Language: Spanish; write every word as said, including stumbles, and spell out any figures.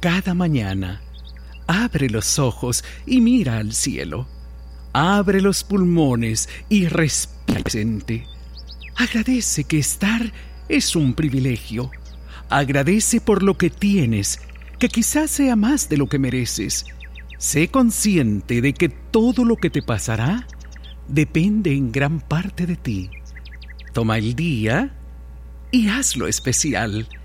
cada mañana. Abre los ojos y mira al cielo. Abre los pulmones y respira el presente. Agradece que estar es un privilegio. Agradece por lo que tienes, que quizás sea más de lo que mereces. Sé consciente de que todo lo que te pasará depende en gran parte de ti. Toma el día y hazlo especial.